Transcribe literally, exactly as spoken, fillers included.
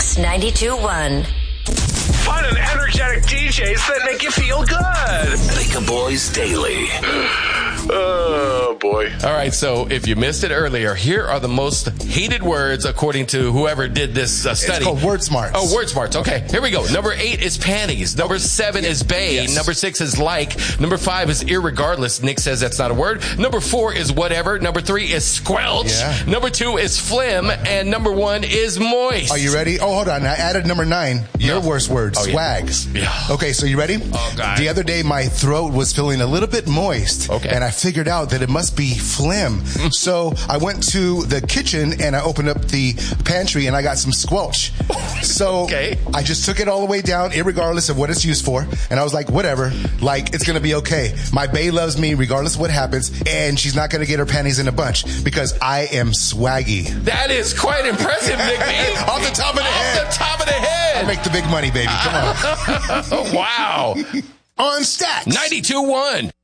Mix ninety-two point one. Fun and energetic D Js that make you feel good. Make a Boys Daily. Oh, boy. All right, so if you missed it earlier, here are the most hated words according to whoever did this uh, study. It's called Word Smarts. Oh, Word Smarts. Okay, here we go. Number eight is panties. Number seven is bae. Yes. Number six is like. Number five is irregardless. Nick says that's not a word. Number four is whatever. Number three is squelch. Yeah. Number two is phlegm. And number one is moist. Are you ready? Oh, hold on. I added number nine. Your No. worst word, Oh, yeah. swags. Yeah. Okay, so you ready? Oh, God. The other day, my throat was feeling a little bit moist. Okay. And I figured out that it must be phlegm. So I went to the kitchen and I opened up the pantry and I got some squelch. So Okay. I just took it all the way down, irregardless of what it's used for. And I was like, whatever. Like, it's going to be okay. My bae loves me regardless of what happens. And she's not going to get her panties in a bunch because I am swaggy. That is quite impressive, Nick B. Off the top of the Off head. the top of the head. I make the big money, baby. Come on. Wow. On Stacks. ninety-two point one.